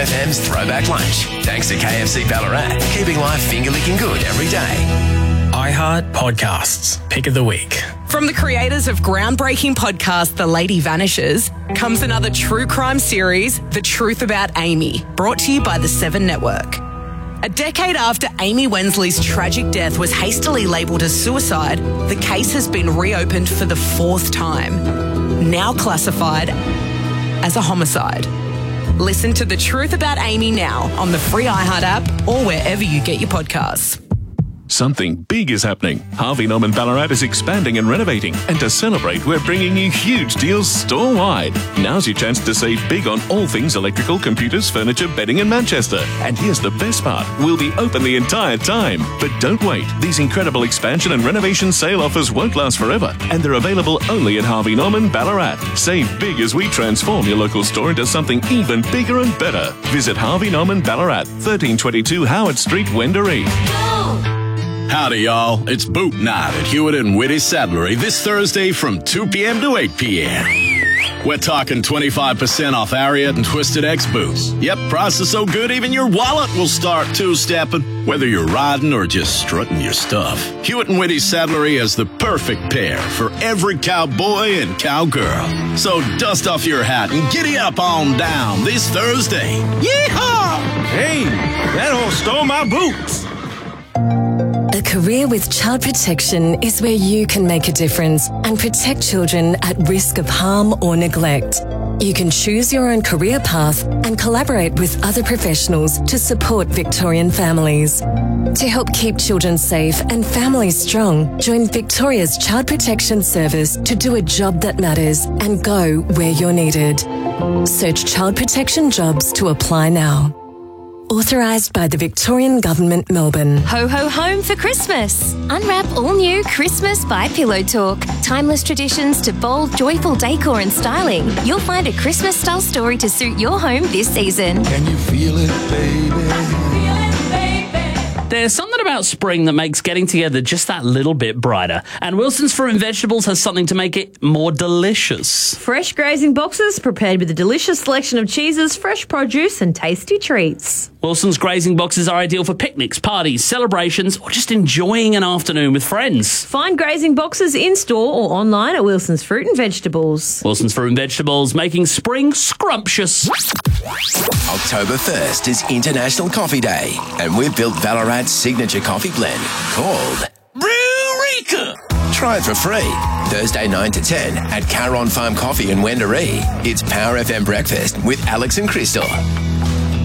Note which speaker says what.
Speaker 1: FM's Throwback Lunch. Thanks to KFC Ballarat, keeping life finger-licking good every day.
Speaker 2: iHeart Podcasts, Pick of the Week.
Speaker 3: From the creators of groundbreaking podcast The Lady Vanishes comes another true crime series, The Truth About Amy, brought to you by the Seven Network. A decade after Amy Wensley's tragic death was hastily labelled as suicide, the case has been reopened for the fourth time, now classified as a homicide. Listen to The Truth About Amy now on the free iHeart app or wherever you get your podcasts.
Speaker 4: Something big is happening. Harvey Norman Ballarat is expanding and renovating. And to celebrate, we're bringing you huge deals store-wide. Now's your chance to save big on all things electrical, computers, furniture, bedding and Manchester. And here's the best part. We'll be open the entire time. But don't wait. These incredible expansion and renovation sale offers won't last forever. And they're available only at Harvey Norman Ballarat. Save big as we transform your local store into something even bigger and better. Visit Harvey Norman Ballarat, 1322 Howard Street, Wendouree.
Speaker 5: Howdy, y'all. It's Boot Night at Hewitt and Whitty Saddlery this Thursday from 2 p.m. to 8 p.m. We're talking 25% off Ariat and Twisted X boots. Yep, prices so good even your wallet will start two-stepping. Whether you're riding or just strutting your stuff, Hewitt and Whitty Saddlery has the perfect pair for every cowboy and cowgirl. So dust off your hat and giddy up on down this Thursday. Yeehaw!
Speaker 6: Hey, that horse stole my boots.
Speaker 7: A career with child protection is where you can make a difference and protect children at risk of harm or neglect. You can choose your own career path and collaborate with other professionals to support Victorian families. To help keep children safe and families strong, join Victoria's Child Protection Service to do a job that matters and go where you're needed. Search Child Protection Jobs to apply now. Authorised by the Victorian Government, Melbourne.
Speaker 8: Ho ho home for Christmas. Unwrap all new Christmas by Pillow Talk. Timeless traditions to bold, joyful decor and styling. You'll find a Christmas style story to suit your home this season.
Speaker 9: Can you feel it, baby?
Speaker 10: There's something about spring that makes getting together just that little bit brighter. And Wilson's Fruit and Vegetables has something to make it more delicious.
Speaker 11: Fresh grazing boxes prepared with a delicious selection of cheeses, fresh produce and tasty treats.
Speaker 10: Wilson's grazing boxes are ideal for picnics, parties, celebrations, or just enjoying an afternoon with friends.
Speaker 11: Find grazing boxes in-store or online at Wilson's Fruit and Vegetables.
Speaker 10: Wilson's Fruit and Vegetables, making spring scrumptious.
Speaker 1: October 1st is International Coffee Day, and we've built Ballarat's signature coffee blend called Brew-Rika. Try it for free. Thursday 9 to 10 at Caron Farm Coffee in Wendouree. It's Power FM Breakfast with Alex and Crystal.